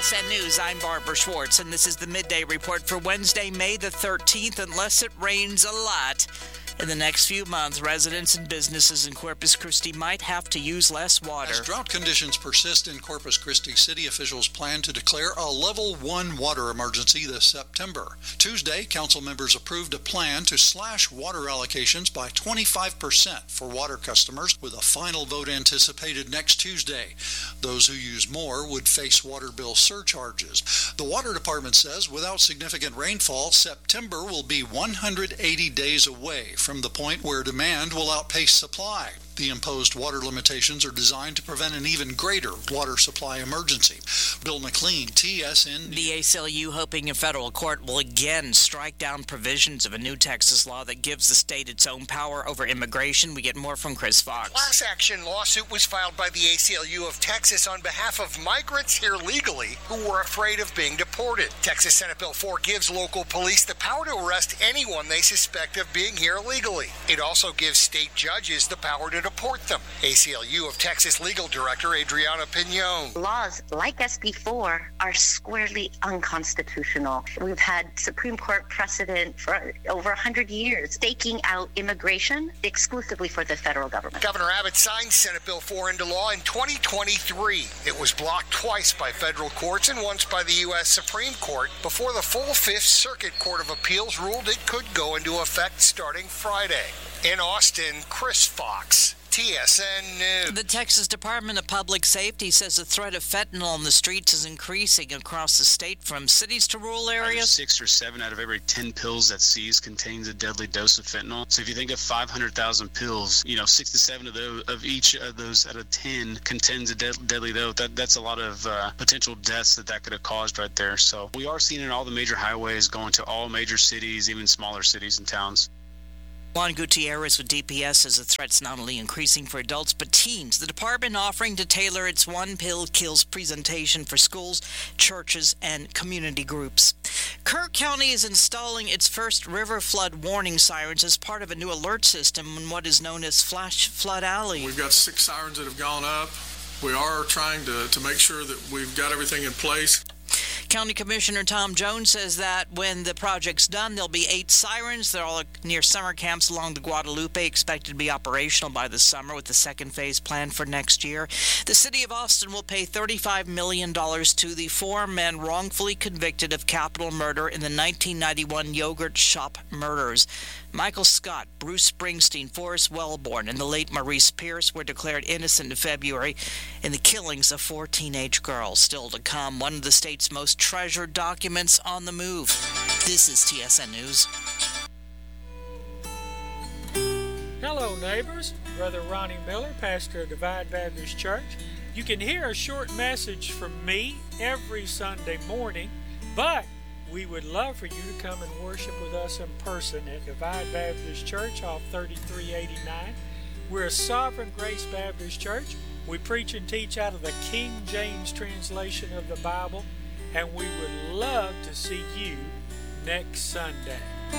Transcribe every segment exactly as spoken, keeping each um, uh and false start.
S N News, I'm Barbara Schwartz, and this is the Midday Report for Wednesday, May the thirteenth. Unless it rains a lot in the next few months, residents and businesses in Corpus Christi might have to use less water. As drought conditions persist in Corpus Christi, city officials plan to declare a level one water emergency this September. Tuesday, council members approved a plan to slash water allocations by twenty-five percent for water customers, with a final vote anticipated next Tuesday. Those who use more would face water bill surcharges. The water department says without significant rainfall, September will be one hundred eighty days away from the point where demand will outpace supply. The imposed water limitations are designed to prevent an even greater water supply emergency. Bill McLean, T S N. The A C L U hoping a federal court will again strike down provisions of a new Texas law that gives the state its own power over immigration. We get more from Chris Fox. A class action lawsuit was filed by the A C L U of Texas on behalf of migrants here legally who were afraid of being deported. Texas Senate Bill four gives local police the power to arrest anyone they suspect of being here illegally. It also gives state judges the power to deport them. A C L U of Texas Legal Director Adriana Piñon. Laws like S B four are squarely unconstitutional. We've had Supreme Court precedent for over one hundred years staking out immigration exclusively for the federal government. Governor Abbott signed Senate Bill four into law in twenty twenty-three. It was blocked twice by federal courts and once by the U S Supreme Court before the full Fifth Circuit Court of Appeals ruled it could go into effect starting Friday. In Austin, Chris Fox, T S N News. The Texas Department of Public Safety says the threat of fentanyl on the streets is increasing across the state from cities to rural areas. Six or seven out of every ten pills that's seized contains a deadly dose of fentanyl. So if you think of five hundred thousand pills, you know, six to seven of those, of each of those out of ten contains a de- deadly dose. That, that's a lot of uh, potential deaths that that could have caused right there. So we are seeing it in all the major highways, going to all major cities, even smaller cities and towns. Juan Gutierrez with D P S says the threat's not only increasing for adults but teens. The department offering to tailor its One Pill Kills presentation for schools, churches, and community groups. Kirk County is installing its first river flood warning sirens as part of a new alert system in what is known as Flash Flood Alley. We've got six sirens that have gone up. We are trying to, to make sure that we've got everything in place. County Commissioner Tom Jones says that when the project's done, there'll be eight sirens. They're all near summer camps along the Guadalupe, expected to be operational by the summer with the second phase planned for next year. The city of Austin will pay thirty-five million dollars to the four men wrongfully convicted of capital murder in the nineteen ninety-one yogurt shop murders. Michael Scott, Bruce Springsteen, Forrest Wellborn, and the late Maurice Pierce were declared innocent in February in the killings of four teenage girls. Still to come, one of the state's most treasured documents on the move. This is T S N News. Hello, neighbors. Brother Ronnie Miller, pastor of Divide Baptist Church. You can hear a short message from me every Sunday morning, but we would love for you to come and worship with us in person at Divide Baptist Church off thirty-three eighty-nine. We're a Sovereign Grace Baptist Church. We preach and teach out of the King James translation of the Bible, and we would love to see you next Sunday.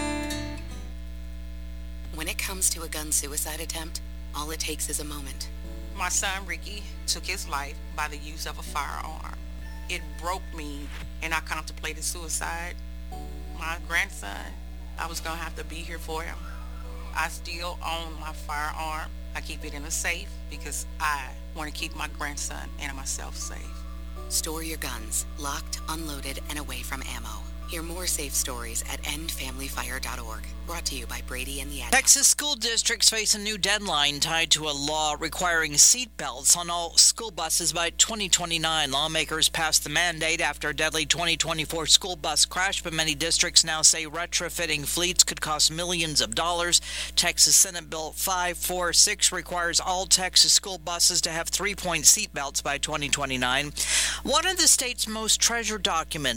When it comes to a gun suicide attempt, all it takes is a moment. My son Ricky took his life by the use of a firearm. It broke me, and I contemplated suicide. My grandson, I was going to have to be here for him. I still own my firearm. I keep it in a safe because I want to keep my grandson and myself safe. Store your guns, locked, unloaded, and away from ammo. Hear more safe stories at end family fire dot org. Brought to you by Brady and the Ad. Texas school districts face a new deadline tied to a law requiring seat belts on all school buses by twenty twenty-nine. Lawmakers passed the mandate after a deadly twenty twenty-four school bus crash, but many districts now say retrofitting fleets could cost millions of dollars. Texas Senate Bill five forty-six requires all Texas school buses to have three-point seat belts by twenty twenty-nine. One of the state's most treasured documents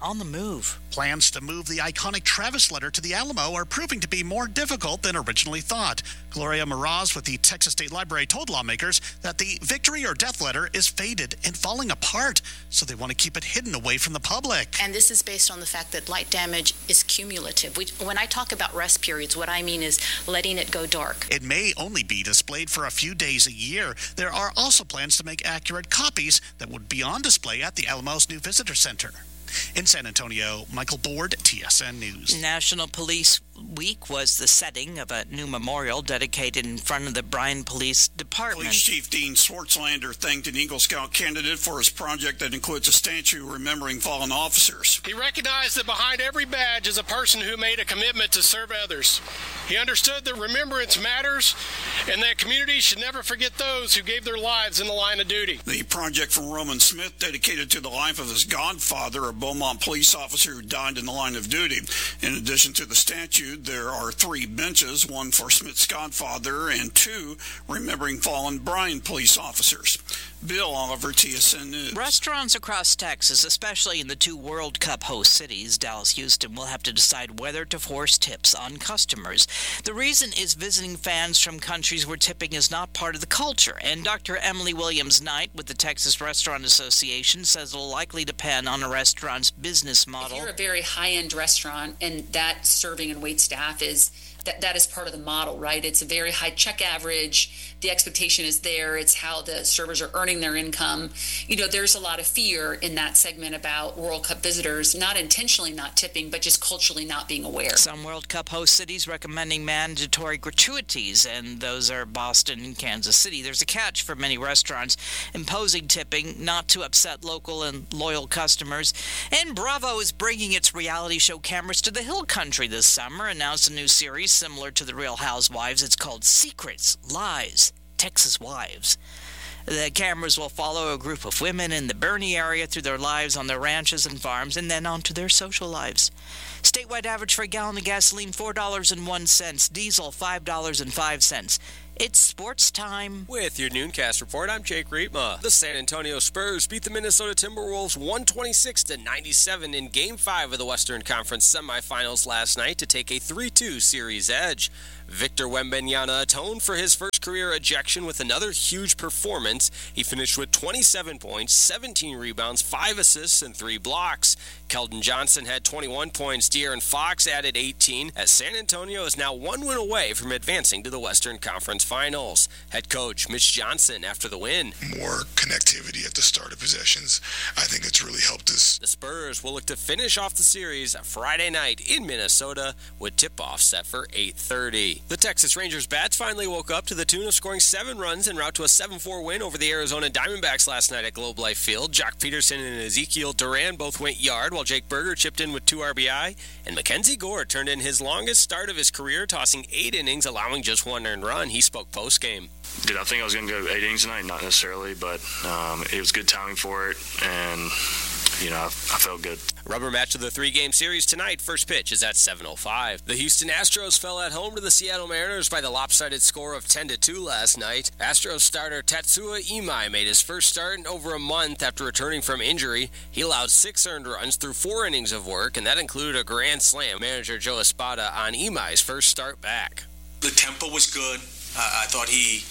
on the move. Plans to move the iconic Travis letter to the Alamo are proving to be more difficult than originally thought. Gloria Meraz with the Texas State Library told lawmakers that the victory or death letter is faded and falling apart, so they want to keep it hidden away from the public. And this is based on the fact that light damage is cumulative. We, when I talk about rest periods, what I mean is letting it go dark. It may only be displayed for a few days a year. There are also plans to make accurate copies that would be on display at the Alamo's new visitor center. In San Antonio, Michael Board, T S N News. National Police Week was the setting of a new memorial dedicated in front of the Bryan Police Department. Police Chief Dean Swartzlander thanked an Eagle Scout candidate for his project that includes a statue remembering fallen officers. He recognized that behind every badge is a person who made a commitment to serve others. He understood that remembrance matters and that communities should never forget those who gave their lives in the line of duty. The project from Roman Smith, dedicated to the life of his godfather, a Beaumont police officer who died in the line of duty. In addition to the statue, there are three benches, one for Smith's godfather and two remembering fallen Bryan police officers. Bill Oliver, T S N News. Restaurants across Texas, especially in the two World Cup host cities, Dallas, Houston, will have to decide whether to force tips on customers. The reason is visiting fans from countries where tipping is not part of the culture. And Doctor Emily Williams-Knight with the Texas Restaurant Association says it'll likely depend on a restaurant's business model. If you're a very high-end restaurant and that serving and wait staff is That, that is part of the model, right? It's a very high check average. The expectation is there. It's how the servers are earning their income. You know, there's a lot of fear in that segment about World Cup visitors, not intentionally not tipping, but just culturally not being aware. Some World Cup host cities recommending mandatory gratuities, and those are Boston and Kansas City. There's a catch for many restaurants imposing tipping not to upset local and loyal customers. And Bravo is bringing its reality show cameras to the Hill Country this summer, announced a new series similar to the Real Housewives. It's called Secrets, Lies, Texas Wives. The cameras will follow a group of women in the Boerne area through their lives on their ranches and farms and then on to their social lives. Statewide average for a gallon of gasoline, four dollars and one cent. Diesel, five dollars and five cents. It's sports time. With your Nooncast report, I'm Jake Rietma. The San Antonio Spurs beat the Minnesota Timberwolves one twenty-six to ninety-seven in Game five of the Western Conference semifinals last night to take a three two series edge. Victor Wembanyama atoned for his first career ejection with another huge performance. He finished with twenty-seven points, seventeen rebounds, five assists, and three blocks. Keldon Johnson had twenty-one points. De'Aaron Fox added eighteen, as San Antonio is now one win away from advancing to the Western Conference Finals. Head coach Mitch Johnson after the win. More connectivity at the start of possessions. I think it's really helped us. The Spurs will look to finish off the series Friday night in Minnesota with tip-off set for eight thirty. The Texas Rangers bats finally woke up to the tune of scoring seven runs en route to a seven four win over the Arizona Diamondbacks last night at Globe Life Field. Jock Peterson and Ezekiel Duran both went yard, while Jake Berger chipped in with two R B I, and Mackenzie Gore turned in his longest start of his career, tossing eight innings, allowing just one earned run. He spoke postgame. Did I think I was going to go eight innings tonight? Not necessarily, but um, it was good timing for it, and you know, I, I felt good. Rubber match of the three-game series tonight. First pitch is at seven oh five. The Houston Astros fell at home to the Seattle Mariners by the lopsided score of ten to two last night. Astros starter Tatsuya Imai made his first start in over a month after returning from injury. He allowed six earned runs through four innings of work, and that included a grand slam. Manager Joe Espada on Imai's first start back. The tempo was good. Uh, I thought he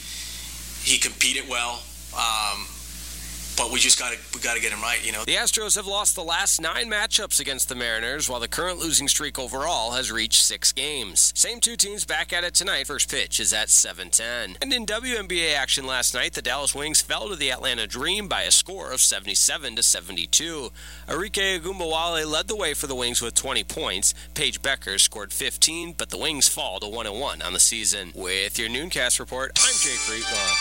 he competed well. Um, But we just got to we got to get him right, you know. The Astros have lost the last nine matchups against the Mariners, while the current losing streak overall has reached six games. Same two teams back at it tonight. First pitch is at seven ten. And in W N B A action last night, the Dallas Wings fell to the Atlanta Dream by a score of seventy-seven to seventy-two. Arike Ogunbowale led the way for the Wings with twenty points. Paige Becker scored fifteen, but the Wings fall to one and one on the season. With your Nooncast report, I'm Jake Rietma.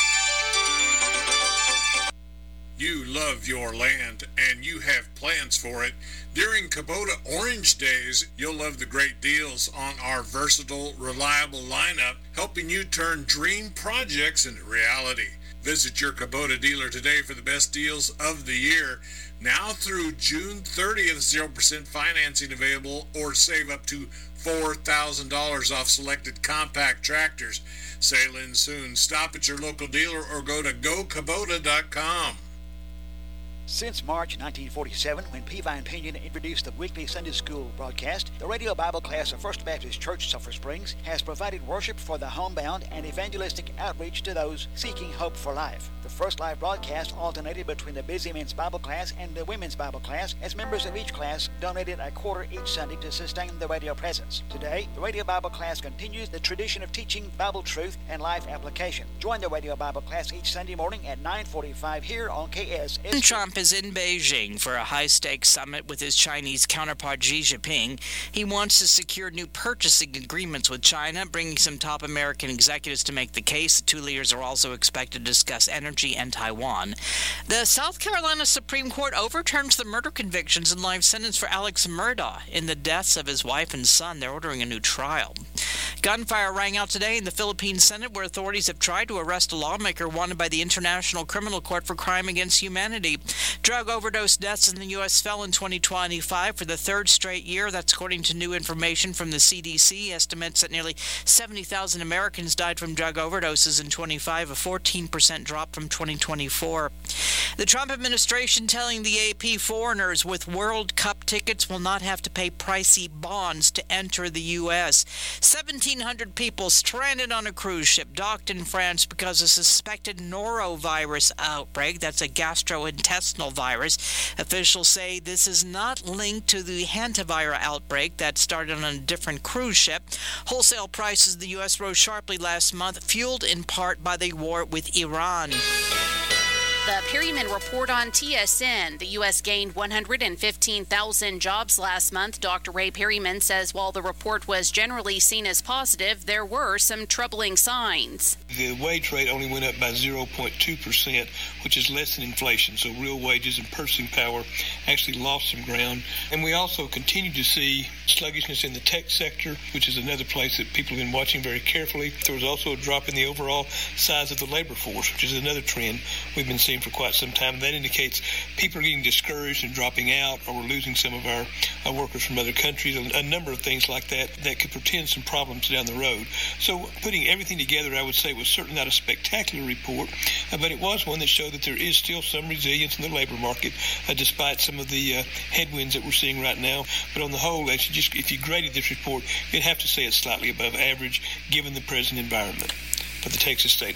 You love your land and you have plans for it. During Kubota Orange Days, you'll love the great deals on our versatile, reliable lineup, helping you turn dream projects into reality. Visit your Kubota dealer today for the best deals of the year. Now through June thirtieth, zero percent financing available, or save up to four thousand dollars off selected compact tractors. Sail in soon. Stop at your local dealer or go to go kubota dot com. Since March nineteen forty-seven, when Peavine Pinion introduced the weekly Sunday school broadcast, the radio Bible class of First Baptist Church, Sulphur Springs, has provided worship for the homebound and evangelistic outreach to those seeking hope for life. The first live broadcast alternated between the busy men's Bible class and the women's Bible class, as members of each class donated a quarter each Sunday to sustain the radio presence. Today, the radio Bible class continues the tradition of teaching Bible truth and life application. Join the radio Bible class each Sunday morning at nine forty-five here on K S S. Trump is in Beijing for a high-stakes summit with his Chinese counterpart Xi Jinping. He wants to secure new purchasing agreements with China, bringing some top American executives to make the case. The two leaders are also expected to discuss energy and Taiwan. The South Carolina Supreme Court overturns the murder convictions and life sentence for Alex Murdaugh in the deaths of his wife and son. They're ordering a new trial. Gunfire rang out today in the Philippine Senate, where authorities have tried to arrest a lawmaker wanted by the International Criminal Court for crime against humanity. Drug overdose deaths in the U S fell in twenty twenty-five for the third straight year. That's according to new information from the C D C. Estimates that nearly seventy thousand Americans died from drug overdoses in twenty-five, a fourteen percent drop from twenty twenty-four. The Trump administration telling the A P foreigners with World Cup tickets will not have to pay pricey bonds to enter the U S seventeen hundred people stranded on a cruise ship docked in France because of suspected norovirus outbreak. That's a gastrointestinal virus. Officials say this is not linked to the hantavirus outbreak that started on a different cruise ship. Wholesale prices in the U S rose sharply last month, fueled in part by the war with Iran. The Perryman Report on T S N. The U S gained one hundred fifteen thousand jobs last month. Doctor Ray Perryman says while the report was generally seen as positive, there were some troubling signs. The wage rate only went up by zero point two percent, which is less than inflation. So real wages and purchasing power actually lost some ground. And we also continue to see sluggishness in the tech sector, which is another place that people have been watching very carefully. There was also a drop in the overall size of the labor force, which is another trend we've been seeing for quite some time. That indicates people are getting discouraged and dropping out, or we're losing some of our, our workers from other countries, a, a number of things like that that could portend some problems down the road. So putting everything together, I would say, was certainly not a spectacular report, uh, but it was one that showed that there is still some resilience in the labor market, uh, despite some of the uh, headwinds that we're seeing right now. But on the whole, as you just, if you graded this report, you'd have to say it's slightly above average given the present environment. For the Texas State